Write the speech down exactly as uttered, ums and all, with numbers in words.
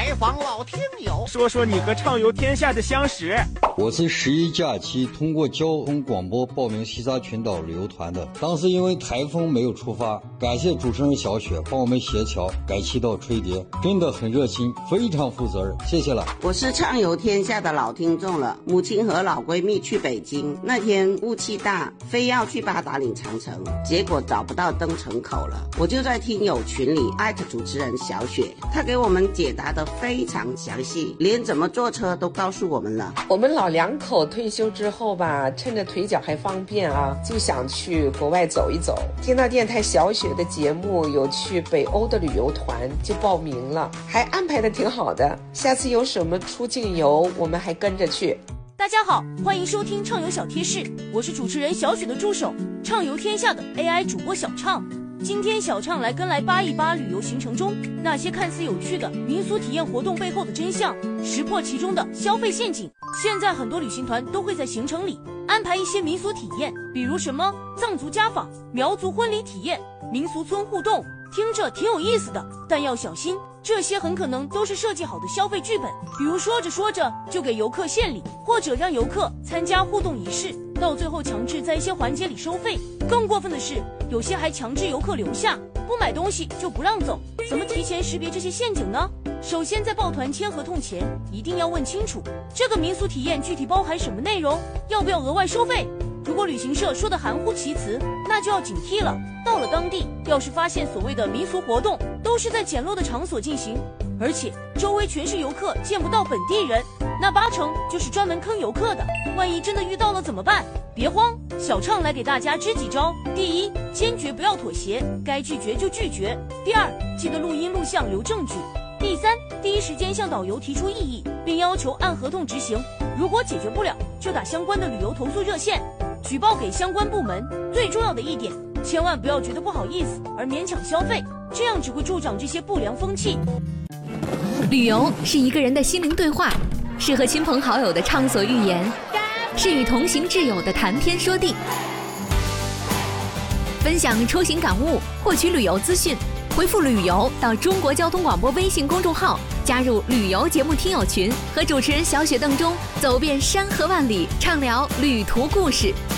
采访老听友， 说说你和畅游天下的相识。 我是十一假期通过交通广播报名西沙群岛旅游团的，当时因为台风没有出发，感谢主持人小雪帮我们协调改期到吹蝶，真的很热心，非常负责任，谢谢了。 我是畅游天下的老听众了，母亲和老闺蜜去北京，那天雾气大，非要去八达岭长城，结果找不到登城口了，我就在听友群里艾特主持人小雪，她给我们解答得非常详细，连怎么坐车都告诉我们了。 我们老两口退休之后吧，趁着腿脚还方便啊，就想去国外走一走。听到电台小雪的节目有去北欧的旅游团，就报名了，还安排的挺好的。下次有什么出境游，我们还跟着去。 大家好，欢迎收听畅游小贴士，我是主持人小雪的助手，畅游天下的 A I 主播小畅。今天小畅来跟来扒一扒旅游行程中那些看似有趣的民俗体验活动背后的真相，识破其中的消费陷阱。现在很多旅行团都会在行程里安排一些民俗体验，比如什么藏族家访、苗族婚礼体验、民俗村互动，听着挺有意思的，但要小心，这些很可能都是设计好的消费剧本，比如说着说着就给游客献礼，或者让游客参加互动仪式，到最后强制在一些环节里收费。更过分的是，有些还强制游客留下，不买东西就不让走。怎么提前识别这些陷阱呢？首先在报团签合同前一定要问清楚这个民俗体验具体包含什么内容，要不要额外收费。如果旅行社说的含糊其辞，那就要警惕了。到了当地，要是发现所谓的民俗活动都是在简陋的场所进行，而且周围全是游客，见不到本地人，那八成就是专门坑游客的。万一真的遇到了怎么办？别慌，小畅来给大家支几招。第一，坚决不要妥协，该拒绝就拒绝。第二，记得录音录像留证据。第三，第一时间向导游提出异议，并要求按合同执行。如果解决不了，就打相关的旅游投诉热线，举报给相关部门。最重要的一点，千万不要觉得不好意思而勉强消费，这样只会助长这些不良风气。 旅游是一个人的心灵对话，是和亲朋好友的畅所欲言，是与同行挚友的谈天说地。分享出行感悟，获取旅游资讯，回复旅游到中国交通广播微信公众号，加入旅游节目听友群，和主持人小雪邓中走遍山河万里，畅聊旅途故事。